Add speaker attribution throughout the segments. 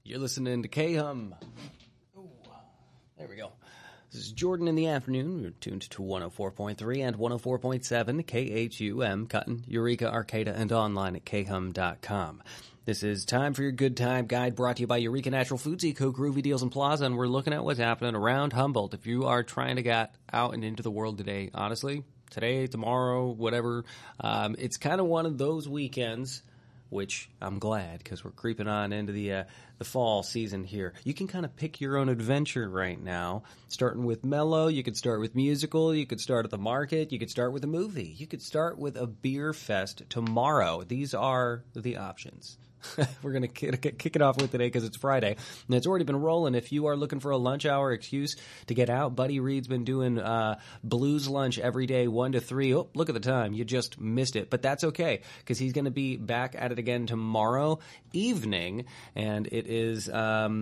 Speaker 1: You're listening to K-Hum. Ooh, there we go. This is Jordan in the afternoon. You're tuned to 104.3 and 104.7 KHUM, Cotton, Eureka, Arcata, and online at khum.com. This is time for your good time guide brought to you by Eureka Natural Foods, Eco Groovy Deals and Plaza, and we're looking at what's happening around Humboldt. If you are trying to get out and into the world today, honestly, today, tomorrow, whatever, it's kind of one of those weekends, which I'm glad because we're creeping on into the fall season here. You can kind of pick your own adventure right now, starting with mellow. You could start with musical. You could start at the market. You could start with a movie. You could start with a beer fest tomorrow. These are the options. We're going to kick it off with today because it's Friday, and it's already been rolling. If you are looking for a lunch hour excuse to get out, Buddy Reed's been doing blues lunch every day, 1 to 3. Oh, look at the time. You just missed it. But that's okay because he's going to be back at it again tomorrow evening, and it is oh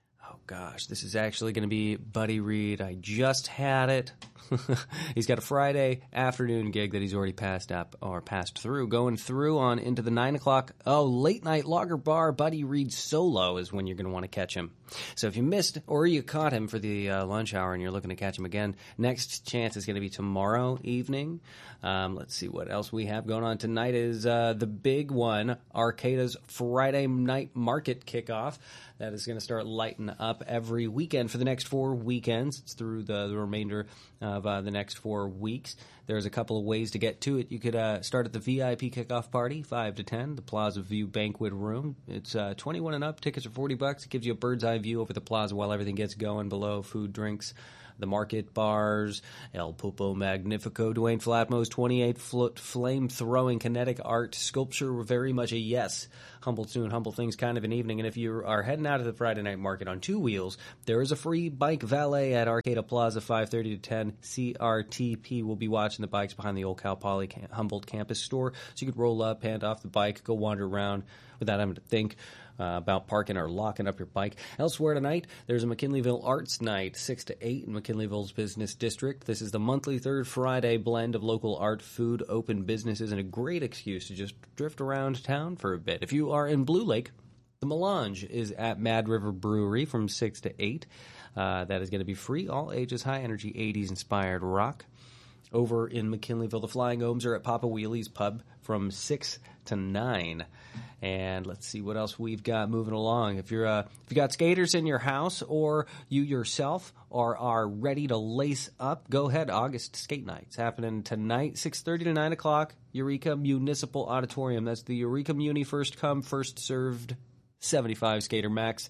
Speaker 1: gosh, this is actually going to be Buddy Reed. I just had it. He's got a Friday afternoon gig that he's already passed through. Going through on into the 9 o'clock, late night lager bar. Buddy Reed solo is when you're going to want to catch him. So if you missed or you caught him for the lunch hour and you're looking to catch him again, next chance is going to be tomorrow evening. Let's see what else we have going on tonight is the big one, Arcata's Friday night market kickoff. That is going to start lighting up every weekend for the next 4 weekends. It's through the remainder of the next 4 weeks. There's a couple of ways to get to it. You could start at the VIP kickoff party, 5 to 10, the Plaza View Banquet Room. It's 21 and up. Tickets are $40. It gives you a bird's eye view over the plaza while everything gets going below. Food, drinks, the market bars, El Popo Magnifico, Dwayne Flatmo's 28-foot flame-throwing kinetic art sculpture, very much a yes. Humboldt's doing humble things kind of an evening, and if you are heading out to the Friday night market on 2 wheels, there is a free bike valet at Arcata Plaza, 5:30 to 10. CRTP will be watching the bikes behind the old Cal Poly Humboldt campus store, so you could roll up, hand off the bike, go wander around without having to think about parking or locking up your bike. Elsewhere tonight, there's a McKinleyville Arts Night, 6 to 8 in McKinleyville's Business District. This is the monthly third Friday blend of local art, food, open businesses, and a great excuse to just drift around town for a bit. If you are in Blue Lake, the Melange is at Mad River Brewery from 6 to 8. That is going to be free, all ages, high-energy 80s-inspired rock. Over in McKinleyville, the Flying Ohms are at Papa Wheelie's Pub from 6 to 9. And let's see what else we've got moving along. If you got skaters in your house or you yourself are ready to lace up, go ahead. August Skate Night's happening tonight, 6:30 to 9 o'clock, Eureka Municipal Auditorium. That's the Eureka Muni first come, first served 75 skater max.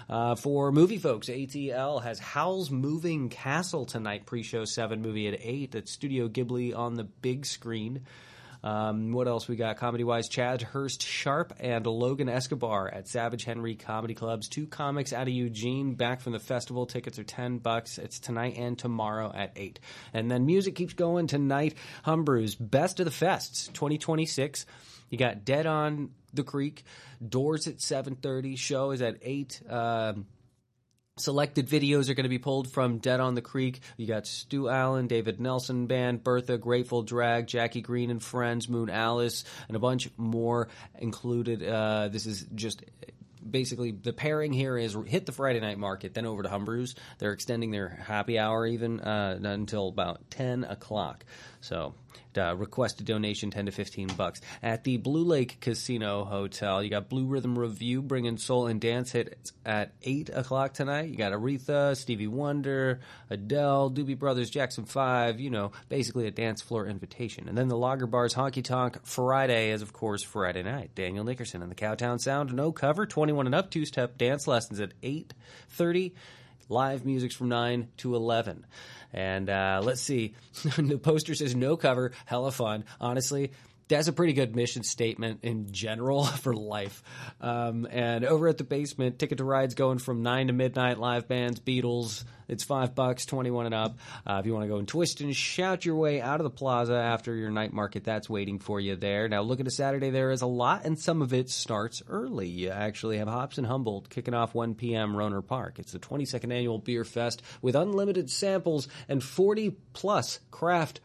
Speaker 1: For movie folks, ATL has Howl's Moving Castle tonight, pre-show 7, movie at 8 at Studio Ghibli on the big screen. What else we got comedy-wise? Chad Hurst Sharp and Logan Escobar at Savage Henry Comedy Clubs. 2 comics out of Eugene back from the festival. Tickets are $10. It's tonight and tomorrow at 8. And then music keeps going tonight. Humbrews, Best of the Fests 2026. You got Dead on the Creek. Doors at 7:30. Show is at 8. Selected videos are going to be pulled from Dead on the Creek. You got Stu Allen, David Nelson Band, Bertha, Grateful Drag, Jackie Green and Friends, Moon Alice, and a bunch more included. This is just basically the pairing here is hit the Friday night market, then over to Humbrews. They're extending their happy hour even until about 10 o'clock. So request a donation, $10 to $15. At the Blue Lake Casino Hotel, you got Blue Rhythm Review bringing soul and dance hits at 8 o'clock tonight. You got Aretha, Stevie Wonder, Adele, Doobie Brothers, Jackson 5, basically a dance floor invitation. And then the Lager Bar's Honky Tonk Friday is, of course, Friday night. Daniel Nickerson and the Cowtown Sound, no cover, 21 and up, 2-step dance lessons at 8:30. Live music's from 9 to 11. And let's see. The poster says no cover, hella fun. Honestly, that's a pretty good mission statement in general for life. And over at the basement, Ticket to Ride's going from 9 to midnight, live bands, Beatles. It's $5, 21 and up. If you want to go and twist and shout your way out of the plaza after your night market, that's waiting for you there. Now, look at a Saturday, there is a lot, and some of it starts early. You actually have Hops and Humboldt kicking off 1 p.m. Roner Park. It's the 22nd annual beer fest with unlimited samples and 40-plus craft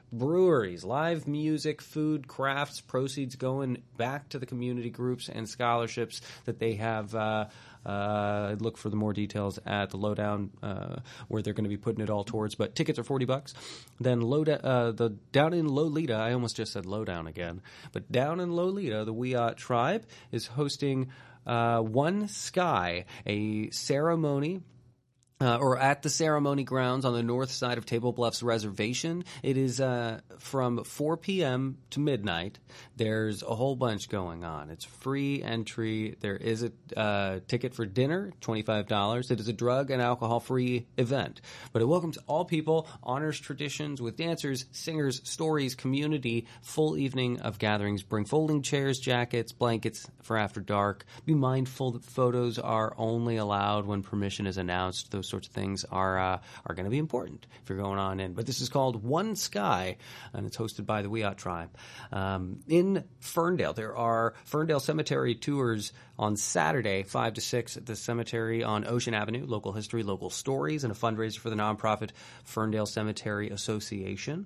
Speaker 1: breweries, live music, food, crafts, proceeds going back to the community groups and scholarships that they have. Look for the more details at the Lowdown, where they're going to be putting it all towards. But tickets are $40. Then down in Lolita, I almost just said Lowdown again, but down in Lolita, the Wiyot Tribe is hosting One Sky, a ceremony. Or at the ceremony grounds on the north side of Table Bluffs Reservation. It is from 4 p.m. to midnight. There's a whole bunch going on. It's free entry. There is a ticket for dinner, $25. It is a drug and alcohol-free event. But it welcomes all people, honors traditions with dancers, singers, stories, community, full evening of gatherings. Bring folding chairs, jackets, blankets for after dark. Be mindful that photos are only allowed when permission is announced. Those sorts of things are going to be important if you're going on in. But this is called One Sky, and it's hosted by the Wiyot Tribe. In Ferndale, there are Ferndale Cemetery tours on Saturday, 5 to 6 at the cemetery on Ocean Avenue, local history, local stories, and a fundraiser for the nonprofit Ferndale Cemetery Association.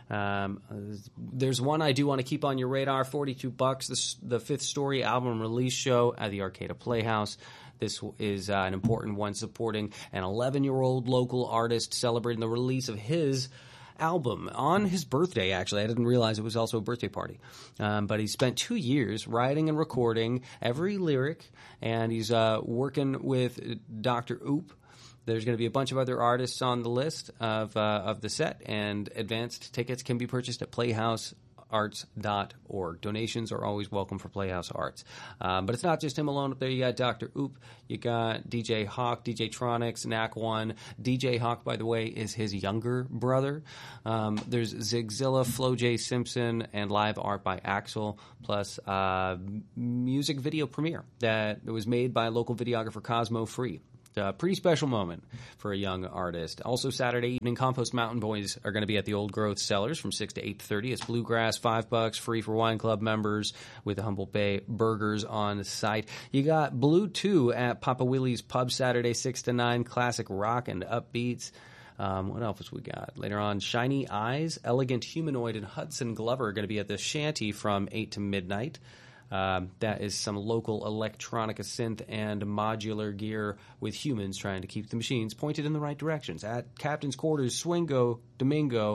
Speaker 1: There's one I do want to keep on your radar, $42, the Fifth Story album release show at the Arcata Playhouse. This is an important one, supporting an 11-year-old local artist celebrating the release of his album on his birthday, actually. I didn't realize it was also a birthday party. But he spent 2 years writing and recording every lyric, and he's working with Dr. Oop. There's going to be a bunch of other artists on the list of the set, and advanced tickets can be purchased at playhousearts.org. Donations are always welcome for Playhouse Arts. But it's not just him alone up there. You got Dr. Oop, you got DJ Hawk, DJ Tronics, Knack One. DJ Hawk, by the way, is his younger brother. There's Zigzilla, Flo J. Simpson, and live art by Axel, plus music video premiere that was made by local videographer Cosmo Free. A pretty special moment for a young artist. Also Saturday evening, Compost Mountain Boys are going to be at the Old Growth Cellars from 6 to 8:30. It's bluegrass, $5, free for wine club members with the Humboldt Bay burgers on site. You got Blue 2 at Papa Willie's Pub Saturday, 6 to 9, classic rock and upbeats. What else we got? Later on, Shiny Eyes, Elegant Humanoid, and Hudson Glover are going to be at the Shanty from 8 to midnight. That is some local electronica synth and modular gear with humans trying to keep the machines pointed in the right directions. At Captain's Quarters, Swingo, Domingo,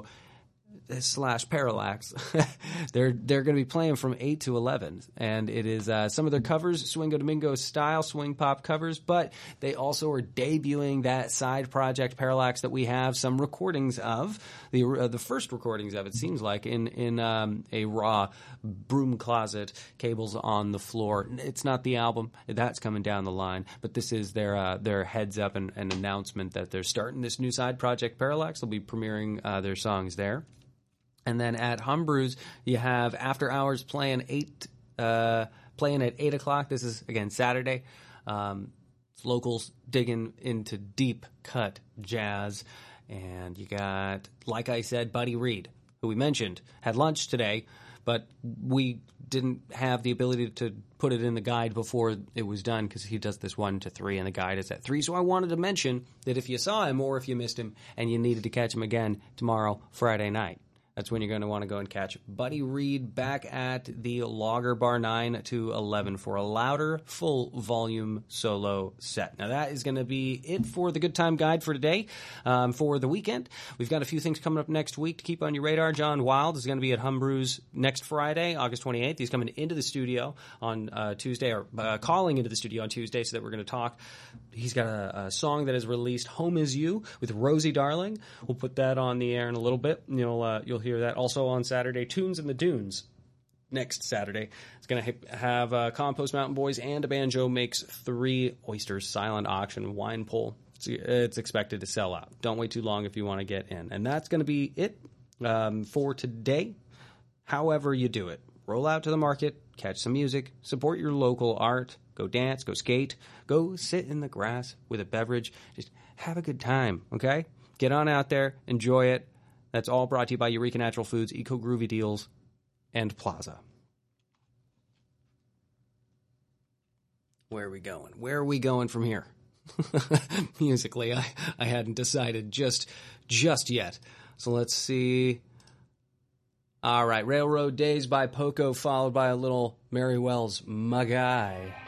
Speaker 1: / Parallax, they're going to be playing from 8 to 11, and it is some of their covers, Swingo Domingo style swing pop covers, but they also are debuting that side project Parallax that we have some recordings of, the first recordings of, it seems like, in a raw broom closet, cables on the floor. It's not the album, that's coming down the line, but this is their heads up and announcement that they're starting this new side project Parallax. They'll be premiering their songs there. And then at Humbrew's, you have After Hours playing at 8 o'clock. This is, again, Saturday. Locals digging into deep cut jazz. And you got, like I said, Buddy Reed, who we mentioned, had lunch today, but we didn't have the ability to put it in the guide before it was done because he does this 1 to 3 and the guide is at 3. So I wanted to mention that if you saw him or if you missed him and you needed to catch him again tomorrow, Friday night, that's when you're going to want to go and catch Buddy Reed back at the Lager Bar 9 to 11 for a louder, full volume solo set. Now that is going to be it for the Good Time Guide for today. For the weekend, we've got a few things coming up next week to keep on your radar. John Wild is going to be at Humbrew's next Friday, August 28th. He's coming into the studio on Tuesday, or calling into the studio on Tuesday, so that we're going to talk. He's got a song that is released, Home Is You, with Rosie Darling. We'll put that on the air in a little bit. You'll hear that. Also on Saturday, Tunes in the Dunes. Next Saturday, it's going to have Compost Mountain Boys and a banjo makes 3 oysters silent auction wine pull. It's expected to sell out. Don't wait too long if you want to get in. And that's going to be it for today. However you do it, roll out to the market, catch some music, support your local art, go dance, go skate, go sit in the grass with a beverage. Just have a good time, okay? Get on out there, enjoy it. That's all brought to you by Eureka Natural Foods, Eco Groovy Deals, and Plaza. Where are we going? Where are we going from here? Musically, I hadn't decided just yet. So let's see. All right, Railroad Days by Poco, followed by a little Mary Wells, My Guy.